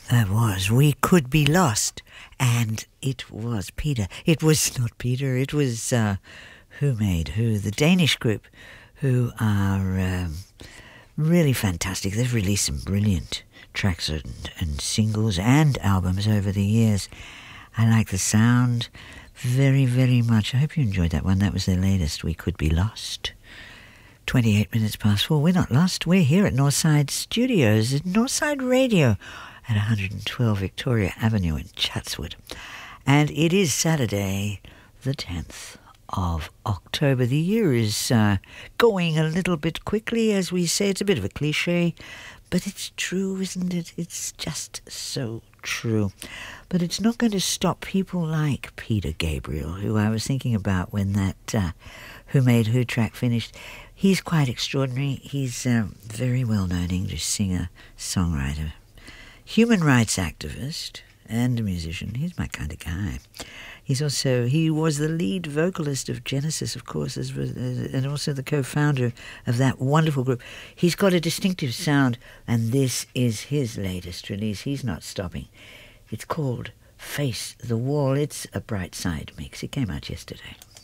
That was We Could Be Lost. And it was Peter. It was not Peter. It was Who Made Who, the Danish group, who are really fantastic. They've released some brilliant tracks and singles and albums over the years. I like the sound very, very much. I hope you enjoyed that one. That was their latest, We Could Be Lost. 28 minutes past 4. We're not lost. We're here at Northside Studios at Northside Radio at 112 Victoria Avenue in Chatswood. And it is Saturday, the 10th of October. The year is going a little bit quickly, as we say. It's a bit of a cliche, but it's true, isn't it? It's just so true. But it's not going to stop people like Peter Gabriel, who I was thinking about when that Who Made Who track finished. He's quite extraordinary. He's a very well-known English singer, songwriter, human rights activist, and a musician. He's my kind of guy. He was the lead vocalist of Genesis, of course, and also the co-founder of that wonderful group. He's got a distinctive sound, and this is his latest release. He's not stopping. It's called Face the Wall. It's a Bright Side mix. It came out yesterday.